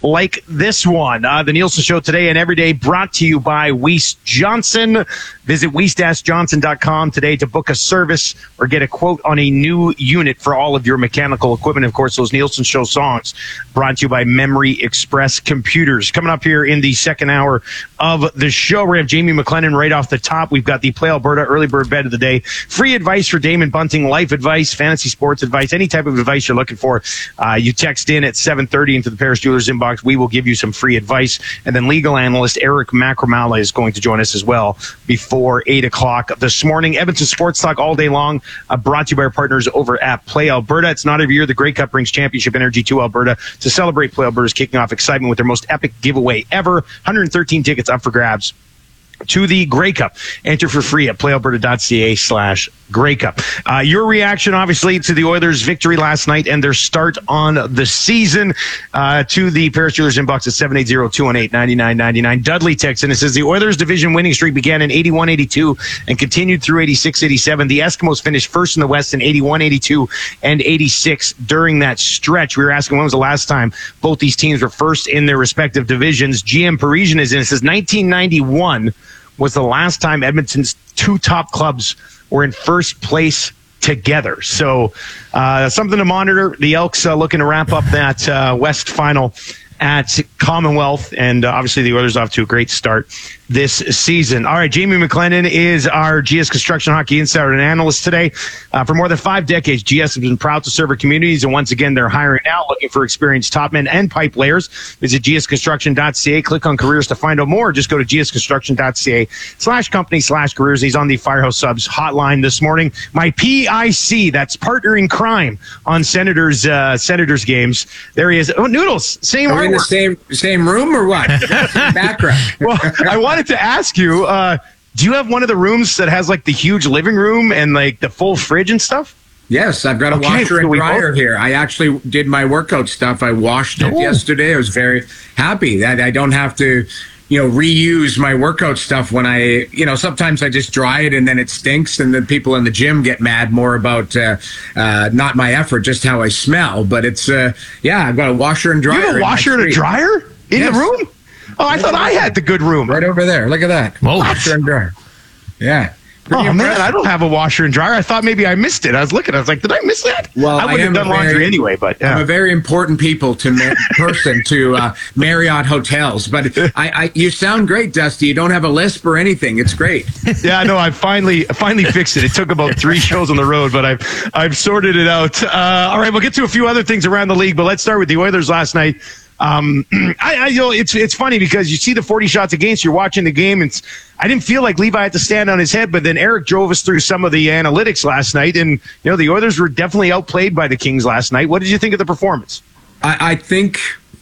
like this one. The Nielsen Show today and every day brought to you by Weiss Johnson. Visit weiss-johnson.com today to book a service or get a quote on a new unit for all of your mechanical equipment. Of course, those Nielsen Show songs brought to you by Memory Express Computers. Coming up here in the second hour of the show, we have Jamie McLennan right off the top. We've got the Play Alberta Early Bird Bet of the Day. Free advice for Damon Bunting, life advice, fantasy sports advice, any type of advice you're looking for. You text in at 7:30 into the Paris Jewelers inbox. We will give you some free advice. And then legal analyst Eric Macramala is going to join us as well before 8 o'clock this morning. Edmonton Sports Talk all day long, brought to you by our partners over at Play Alberta. It's not every year the Grey Cup brings championship energy to Alberta. To celebrate, Play Alberta is kicking off excitement with their most epic giveaway ever. 113 tickets up for grabs to the Grey Cup. Enter for free at playalberta.ca/Grey Cup. Your reaction, obviously, to the Oilers' victory last night and their start on the season, to the Paris Jewelers inbox at 780-218-9999. Dudley texts in and says the Oilers' division winning streak began in 81-82 and continued through 86-87. The Eskimos finished first in the West in 81-82 and 86 during that stretch. We were asking when was the last time both these teams were first in their respective divisions. GM Parisian is in and says 1991 was the last time Edmonton's two top clubs were in first place together. So something to monitor. The Elks looking to wrap up that West final at Commonwealth, and obviously the Oilers off to a great start this season. All right, Jamie McLennan is our GS Construction Hockey Insider and Analyst today. For more than 5 decades, GS has been proud to serve our communities, and once again, they're hiring now, looking for experienced top men and pipe layers. Visit gsconstruction.ca, click on careers to find out more. Just go to gsconstruction.ca/company/careers. He's on the Firehouse Subs hotline this morning. My PIC, that's partner in crime on Senators games. There he is. Oh, Noodles, same Are we in artwork. the same room or what? Background. Well, I wanted to ask you, do you have one of the rooms that has like the huge living room and like the full fridge and stuff? Yes, I've got a washer and dryer here. I actually did my workout stuff. I washed it yesterday. I was very happy that I don't have to, reuse my workout stuff when I, sometimes I just dry it and then it stinks and then people in the gym get mad more about not my effort, just how I smell. But it's, I've got a washer and dryer. You have a washer and a dryer in the room? Oh, I thought I had the good room. Right over there. Look at that. Whoa. Washer and dryer. Yeah. Pretty man, I don't have a washer and dryer. I thought maybe I missed it. I was looking. I was like, did I miss that? Well, I would have done laundry anyway, but yeah. I'm a very important person to Marriott hotels. But you sound great, Dusty. You don't have a lisp or anything. It's great. Yeah, no, I finally fixed it. It took about 3 shows on the road, but I've sorted it out. All right, we'll get to a few other things around the league, but let's start with the Oilers last night. It's funny because you see the 40 shots against, you're watching the game, and I didn't feel like Levi had to stand on his head, but then Eric drove us through some of the analytics last night, and the Oilers were definitely outplayed by the Kings last night. What did you think of the performance? I think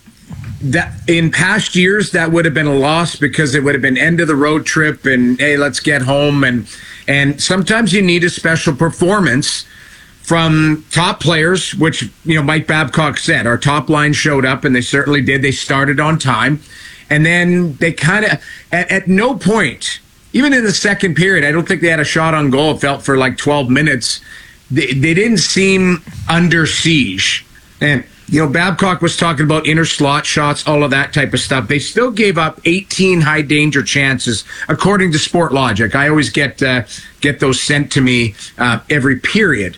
that in past years that would have been a loss because it would have been end of the road trip and hey, let's get home, and sometimes you need a special performance from top players, which, Mike Babcock said, our top line showed up, and they certainly did. They started on time. And then they kind of, at no point, even in the second period, I don't think they had a shot on goal. It felt for like 12 minutes. They didn't seem under siege. And, Babcock was talking about inner slot shots, all of that type of stuff. They still gave up 18 high danger chances, according to Sport Logic. I always get those sent to me every period.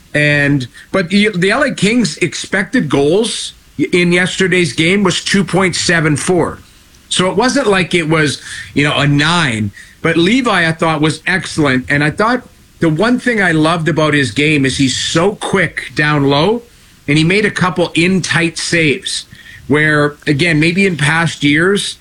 But the LA Kings expected goals in yesterday's game was 2.74. So it wasn't like it was, a 9. But Levi, I thought, was excellent. And I thought the one thing I loved about his game is he's so quick down low, and he made a couple in-tight saves where, again, maybe in past years,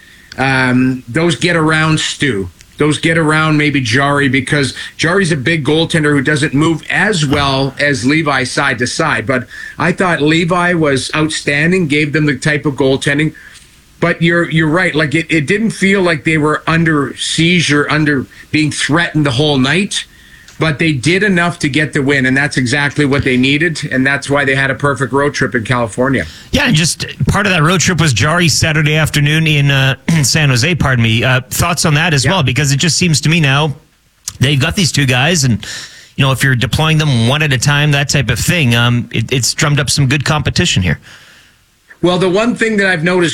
those get around Stu. Those get around maybe Jari, because Jari's a big goaltender who doesn't move as well as Levi side to side. But I thought Levi was outstanding, gave them the type of goaltending. But you're right. Like it didn't feel like they were under siege or under being threatened the whole night. But they did enough to get the win, and that's exactly what they needed, and that's why they had a perfect road trip in California. Yeah, and just part of that road trip was Jari Saturday afternoon in San Jose, pardon me. Thoughts on that as well, because it just seems to me now they've got these two guys, and if you're deploying them one at a time, that type of thing, it's drummed up some good competition here. Well, the one thing that I've noticed